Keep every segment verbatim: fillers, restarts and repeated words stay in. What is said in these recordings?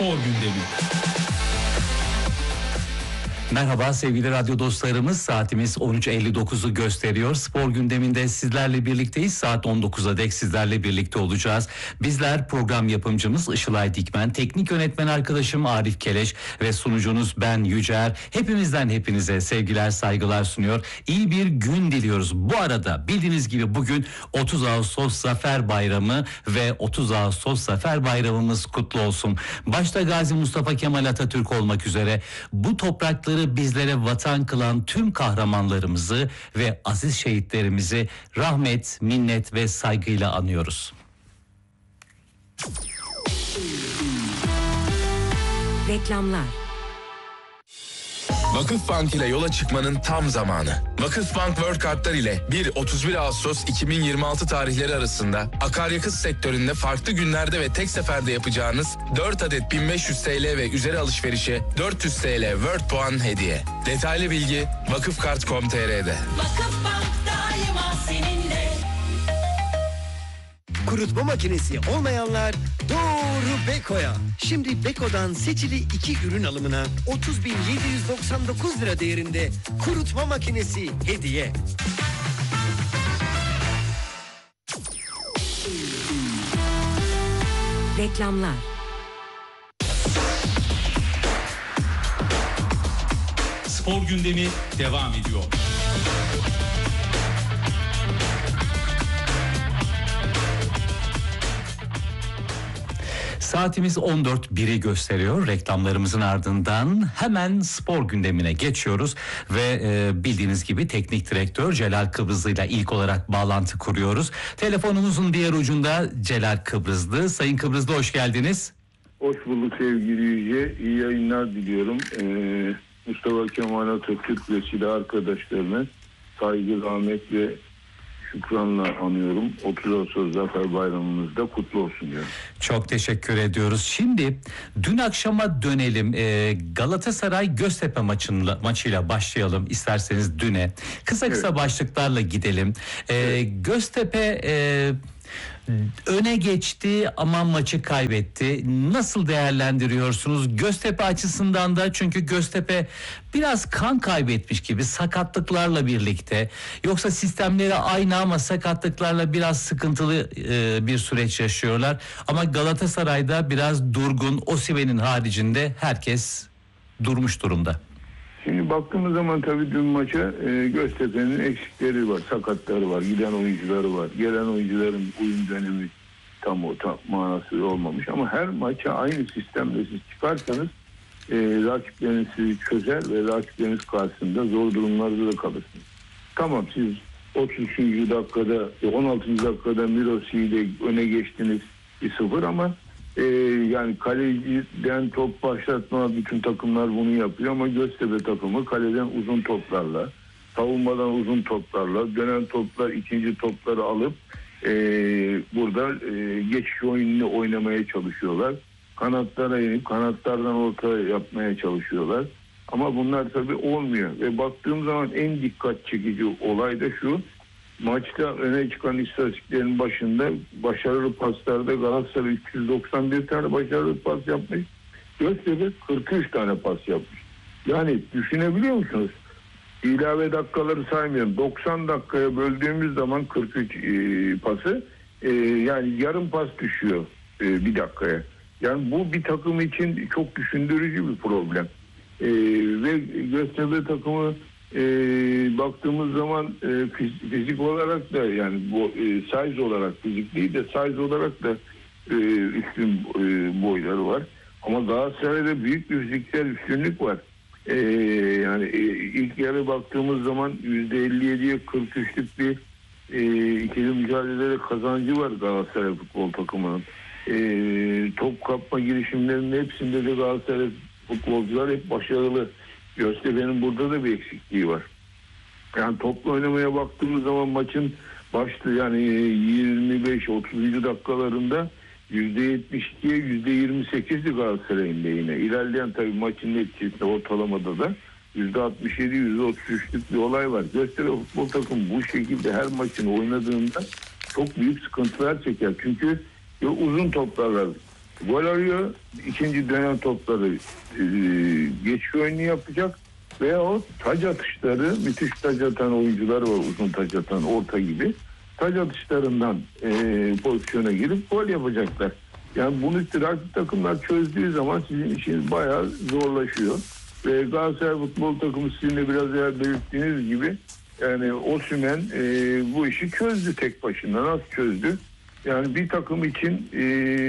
Spor Gündemi. Merhaba sevgili radyo dostlarımız, saatimiz on üç elli dokuzu gösteriyor. Spor gündeminde sizlerle birlikteyiz. Saat on dokuza dek sizlerle birlikte olacağız. Bizler program yapımcımız Işılay Dikmen, teknik yönetmen arkadaşım Arif Keleş ve sunucunuz ben Yücer. Hepimizden hepinize sevgiler, saygılar sunuyor. İyi bir gün diliyoruz. Bu arada bildiğiniz gibi bugün otuz Ağustos Zafer Bayramı ve otuz Ağustos Zafer Bayramımız kutlu olsun. Başta Gazi Mustafa Kemal Atatürk olmak üzere bu toprakları bizlere vatan kılan tüm kahramanlarımızı ve aziz şehitlerimizi rahmet, minnet ve saygıyla anıyoruz. Reklamlar. Vakıfbank ile yola çıkmanın tam zamanı. Vakıfbank World Kartlar ile bir otuz bir Ağustos iki bin yirmi altı tarihleri arasında akaryakıt sektöründe farklı günlerde ve tek seferde yapacağınız dört adet bin beş yüz TL ve üzeri alışverişe dört yüz TL World Puan hediye. Detaylı bilgi vakıfkart nokta com nokta tr'de. Vakıfbank daima seninle. Kurutma makinesi olmayanlar doğru Beko'ya. Şimdi Beko'dan seçili iki ürün alımına otuz bin yedi yüz doksan dokuz lira değerinde kurutma makinesi hediye. Reklamlar. Spor Gündemi devam ediyor. Saatimiz on dört biri gösteriyor. Reklamlarımızın ardından hemen spor gündemine geçiyoruz ve e, bildiğiniz gibi teknik direktör Celal Kıbrızlı ile ilk olarak bağlantı kuruyoruz. Telefonumuzun diğer ucunda Celal Kıbrızlı. Sayın Kıbrızlı, hoş geldiniz. Hoş bulduk sevgili Yüce. İyi yayınlar diliyorum. Ee, Mustafa Kemal Atatürk ve silah arkadaşlarına saygı, rahmet ve şükranla anıyorum. otuz Ağustos Zafer Bayramımız da kutlu olsun diyorum. Çok teşekkür ediyoruz. Şimdi dün akşama dönelim. Ee, Galatasaray Göztepe maçınla, maçıyla başlayalım isterseniz düne. Kısa kısa evet. başlıklarla gidelim. Ee, evet. Göztepe e, öne geçti ama maçı kaybetti. Nasıl değerlendiriyorsunuz Göztepe açısından da? Çünkü Göztepe biraz kan kaybetmiş gibi sakatlıklarla birlikte. Yoksa sistemleri aynı ama sakatlıklarla biraz sıkıntılı e, bir süreç yaşıyorlar. Ama Galatasaray'da biraz durgun. Osimhen'in haricinde herkes durmuş durumda. Şimdi baktığımız zaman tabii dün maça e, Göztepe'nin eksikleri var, sakatları var, giden oyuncuları var. Gelen oyuncuların uyum dönemi tam o tam manası olmamış. Ama her maça aynı sistemle siz çıkarsanız e, rakipleriniz sizi çözer ve rakipleriniz karşısında zor durumlarda da kalırsınız. Tamam, siz otuz üçüncü dakikada, on altıncı dakikada Mirosi ile öne geçtiniz bir sıfır ama Ee, yani kaleciden top başlatma bütün takımlar bunu yapıyor ama Göztepe takımı kaleden uzun toplarla, savunmadan uzun toplarla, dönen toplar ikinci topları alıp e, burada e, geçiş oyununu oynamaya çalışıyorlar. Kanatlara inip kanatlardan ortaya yapmaya çalışıyorlar. Ama bunlar tabii olmuyor ve baktığım zaman en dikkat çekici olay da şu: maçta öne çıkan istatistiklerin başında başarılı paslarda Galatasaray üç yüz doksan bir tane başarılı pas yapmış. Göztepe kırk üç tane pas yapmış. Yani düşünebiliyor musunuz? İlave dakikaları saymıyorum. doksan dakikaya böldüğümüz zaman kırk üç e, pası e, yani yarım pas düşüyor e, bir dakikaya. Yani bu bir takım için çok düşündürücü bir problem. E, ve Göztepe takımı E, baktığımız zaman e, fizik, fizik olarak da yani bu e, size olarak fizik değil de size olarak da e, üstün e, boyları var. Ama Galatasaray'da büyük bir fiziksel üstünlük var. E, yani e, ilk yarı baktığımız zaman yüzde elli yediye kırk üçlük bir e, ikili mücadelede kazancı var Galatasaray futbol takımının. E, top kapma girişimlerinin hepsinde de Galatasaray futbolcular hep başarılı. Göztepe'nin burada da bir eksikliği var. Yani topla oynamaya baktığımız zaman maçın başta yani yirmi beş otuz dakikalarında yüzde yetmiş ikiye yüzde yirmi sekizdi Galatasaray'ın lehine. İlerleyen tabii maçın neticesinde ortalamada da yüzde altmış yedi yüzde otuz üçlük bir olay var. Göztepe futbol takımı bu şekilde her maçını oynadığında çok büyük sıkıntılar çeker. Çünkü uzun toplarla Gol arıyor. İkinci dönem topları e, geçiş oyunu yapacak. Veyahut taç atışları, müthiş taç atan oyuncular var. Uzun taç atan, orta gibi. Taç atışlarından e, pozisyona girip gol yapacaklar. Yani bunu rakip takımlar çözdüğü zaman sizin işiniz bayağı zorlaşıyor. Ve Galatasaray futbol takımı sizin de biraz evvel belirttiğiniz gibi yani Osimhen e, bu işi çözdü tek başına. Nasıl çözdü? Yani bir takım için e,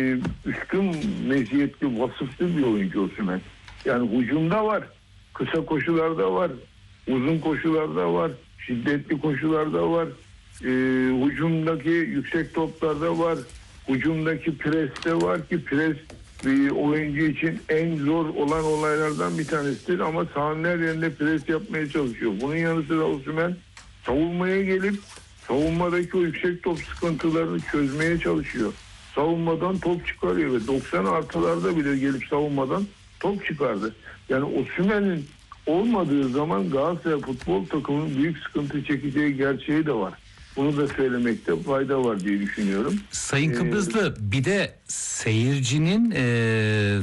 üstün meziyetli, vasıflı bir oyuncu Osimhen. Yani hücumda var, kısa koşularda var, uzun koşularda var, şiddetli koşularda var, e, hücumdaki yüksek toplarda var, hücumdaki preste var ki pres bir oyuncu için en zor olan olaylardan bir tanesidir ama sahanın her yerinde pres yapmaya çalışıyor. Bunun yanı sıra Osimhen savunmaya gelip savunmadaki o yüksek top sıkıntılarını çözmeye çalışıyor. Savunmadan top çıkarıyor ve doksan artılarda bile gelip savunmadan top çıkardı. Yani Osimhen'in olmadığı zaman Galatasaray futbol takımının büyük sıkıntı çekeceği gerçeği de var. Bunu da söylemekte fayda var diye düşünüyorum. Sayın Ee, Kıbrıslı bir de seyircinin e,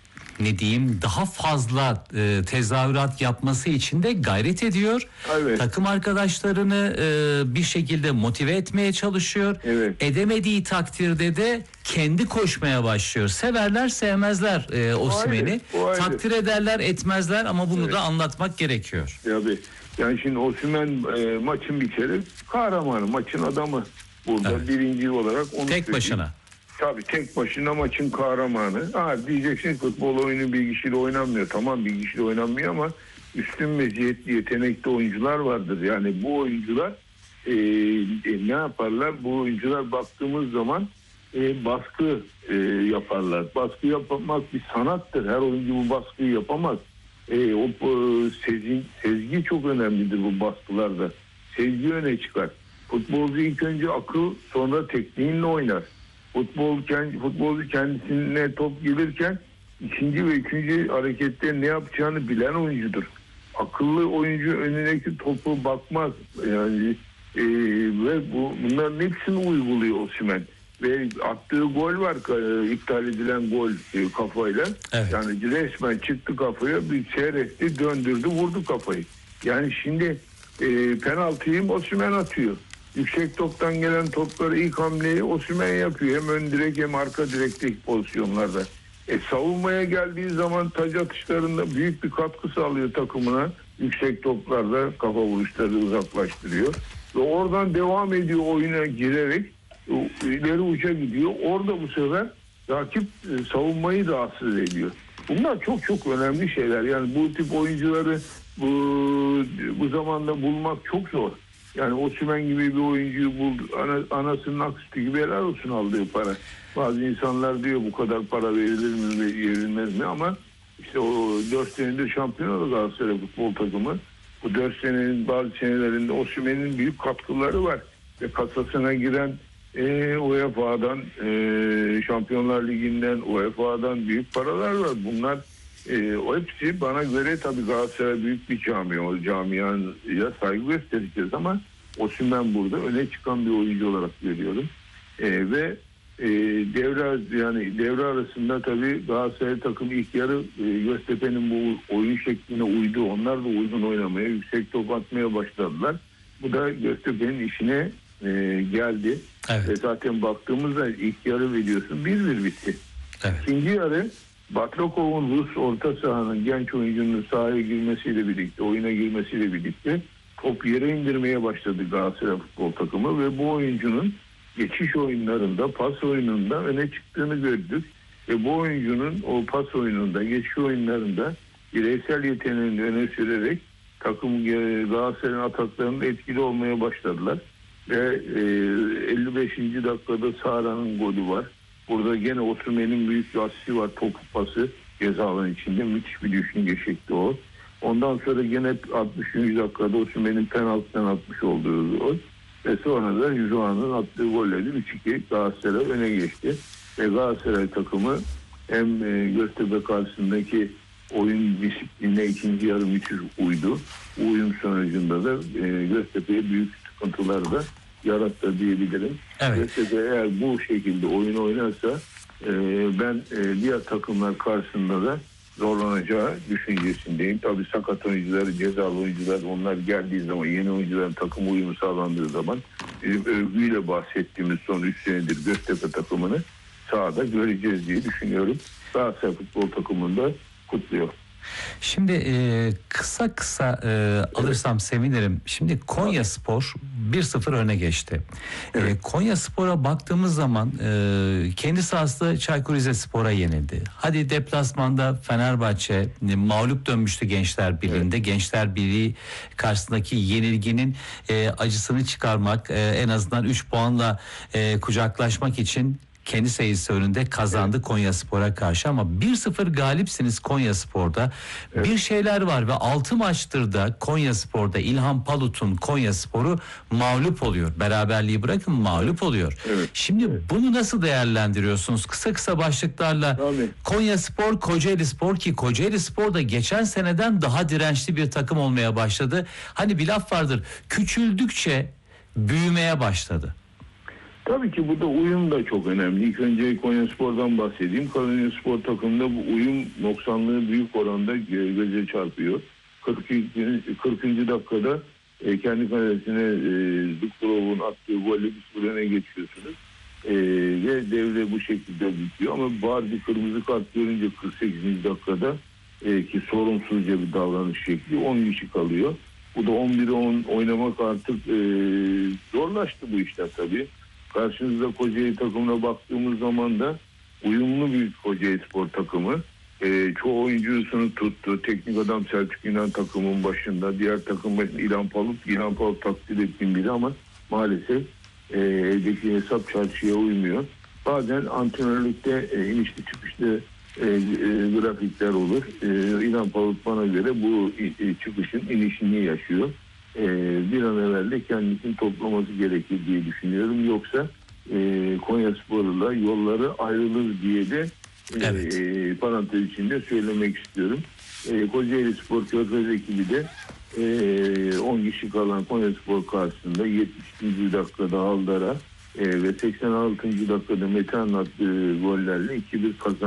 ne diyeyim daha fazla e, tezahürat yapması için de gayret ediyor. Evet. Takım arkadaşlarını e, bir şekilde motive etmeye çalışıyor. Evet. Edemediği takdirde de kendi koşmaya başlıyor. Severler sevmezler e, Osimhen'i. o ayrı. Takdir ederler etmezler ama bunu Evet. da anlatmak gerekiyor. Tabii. Yani şimdi Osimhen e, maçın bir kere kahramanı, maçın adamı. Burada Evet. birinci olarak onu Tek söyleyeyim. başına. Tabii tek başına maçın kahramanı. Ha diyeceksin futbol oyunu bir kişiyle oynanmıyor. Tamam bir kişiyle oynanmıyor ama üstün meziyetli yetenekli oyuncular vardır. Yani bu oyuncular e, e, ne yaparlar? Bu oyuncular baktığımız zaman e, baskı e, yaparlar. Baskı yapmak bir sanattır. Her oyuncu bu baskıyı yapamaz. E, o e, sezgi, sezgi çok önemlidir bu baskılarda. Sezgi öne çıkar. Futbolcu ilk önce akıl sonra tekniğinle oynar. Futbol, futbolcu kendisine top gelirken ikinci ve üçüncü harekette ne yapacağını bilen oyuncudur. Akıllı oyuncu önündeki topu bakmaz. Yani e, ve bu bunların hepsini uyguluyor Osimhen. Ve attığı gol var, e, iptal edilen gol e, kafayla. Evet. Yani resmen çıktı kafaya, bir seyretti, döndürdü, vurdu kafayı. Yani şimdi e, penaltıyı Osimhen atıyor. Yüksek toptan gelen topları ilk hamleyi Osimhen yapıyor. Hem ön direk hem arka direkteki pozisyonlarda. E, savunmaya geldiği zaman taç atışlarında büyük bir katkı sağlıyor takımına. Yüksek toplarda kafa vuruşları uzaklaştırıyor. Ve oradan devam ediyor oyuna girerek ileri uca gidiyor. Orada bu sefer rakip e, savunmayı rahatsız ediyor. Bunlar çok çok önemli şeyler. Yani bu tip oyuncuları bu, bu zamanda bulmak çok zor. Yani Osimhen gibi bir oyuncuyu buldu. Ana, anasının ak sütü gibi helal olsun aldığı para. Bazı insanlar diyor bu kadar para verilir mi verilmez mi ama işte o dört senedir şampiyon oldu Galatasaray futbol takımı. Bu dört senenin bazı senelerinde Osimhen'in büyük katkıları var. Ve kasasına giren e, U E F A'dan, e, Şampiyonlar Ligi'nden, U E F A'dan büyük paralar var. Bunlar e, o hepsi bana göre tabii Galatasaray büyük bir camia. O camiaya saygı göstereceğiz ama Osimhen burada öne çıkan bir oyuncu olarak görüyorum. E, ve e, devre yani devre arasında tabii Galatasaray takımı ilk yarı e, Göztepe'nin bu oyun şekline uydu. Onlar da uzun oynamaya, yüksek top atmaya başladılar. Bu da Göztepe'nin işine e, geldi. Evet. Ve zaten baktığımızda ilk yarı biliyorsun bir bir bitti. Evet. İkinci yarı Batrakov'un Rus orta sahanın genç oyuncunun sahaya girmesiyle birlikte, oyuna girmesiyle birlikte top yere indirmeye başladı Galatasaray futbol takımı ve bu oyuncunun geçiş oyunlarında, pas oyununda öne çıktığını gördük. Ve bu oyuncunun o pas oyununda, geçiş oyunlarında bireysel yeteneğini öne sürerek takım Galatasaray'ın ataklarında etkili olmaya başladılar. Ve e, elli beşinci dakikada Sara'nın golü var. Burada gene Osimhen'in büyük bir asisti var, topu pası ceza alanı içinde. Müthiş bir düşünce şekli o. Ondan sonra gene altmışıncı dakikada Osimhen'in penaltıdan atmış olduğu gol. Ve sonra da Yüzüğan'ın attığı golleri üç iki Galatasaray öne geçti. Ve Galatasaray takımı hem Göztepe karşısındaki oyun disiplinine ikinci yarı müthiş uydu. Bu uyum sonucunda da Göztepe'ye büyük sıkıntılar da yarattı diyebilirim. Evet. Göztepe eğer bu şekilde oyun oynarsa e, ben e, diğer takımlar karşısında da zorlanacağı düşüncesindeyim. Tabii sakat oyuncular, cezalı oyuncular, onlar geldiği zaman, yeni oyuncuların takım uyumu sağlandığı zaman bizim övgüyle bahsettiğimiz son üç senedir Göztepe takımını sahada göreceğiz diye düşünüyorum. Galatasaray futbol takımında kutluyor. Şimdi e, kısa kısa e, alırsam sevinirim. Şimdi Konya Spor bir sıfır öne geçti. E, Konya Spor'a baktığımız zaman e, kendi sahasında Çaykur Rizespor'a yenildi. Hadi deplasmanda Fenerbahçe e, mağlup dönmüştü Gençler Birliği'nde. Evet. Gençler Birliği karşısındaki yenilginin e, acısını çıkarmak, e, en azından üç puanla e, kucaklaşmak için kendi sayısı önünde kazandı, evet. Konyaspor'a karşı, ama bir sıfır galipsiniz Konyaspor'da. Evet. Bir şeyler var ve altı maçtır da Konyaspor'da İlhan Palut'un Konyaspor'u mağlup oluyor. Beraberliği bırakın, mağlup oluyor. Evet. Şimdi evet. bunu nasıl değerlendiriyorsunuz? Kısa kısa başlıklarla. Tabii. Konyaspor, Kocaelispor, ki Kocaelispor da geçen seneden daha dirençli bir takım olmaya başladı. Hani bir laf vardır, küçüldükçe büyümeye başladı. Tabii ki burada uyum da çok önemli. İlk önce Konyaspor'dan bahsedeyim. Konyaspor takımında bu uyum noksanlığı büyük oranda göze çarpıyor. kırkıncı dakikada kendi kalesine Zukrov'un attığı golle bir sıfır öne geçiyorsunuz. E, ve devre bu şekilde bitiyor. Ama bari bir kırmızı kart görünce kırk sekizinci dakikada e, ki sorumsuzca bir davranış şekli on kişi kalıyor. Bu da on bire on oynamak artık e, zorlaştı bu işler tabii. Karşınızda Kocaeli takımına baktığımız zaman da uyumlu bir Kocaelispor takımı. E, çoğu oyuncusunu tuttu. Teknik adam Selçuk İnan takımın başında. Diğer takım başında İlhan Palut. İlhan Palut takdir ettiğim biri ama maalesef e, eldeki hesap çarşıya uymuyor. Bazen antrenörlükte e, inişli çıkışlı e, e, grafikler olur. E, İlhan Palut bana göre bu e, çıkışın inişini yaşıyor. Ee, bir an evvel de kendisini toplaması gerekir diye düşünüyorum. Yoksa e, Konyaspor'la yolları ayrılır diye de evet. e, parantez içinde söylemek istiyorum. E, Kocaelispor Körfez ekibi de e, on kişi kalan Konyaspor karşısında yetmiş ikinci dakikada Aldar'a e, ve seksen altıncı dakikada Metehan'ın attığı gollerle iki bir kazandı.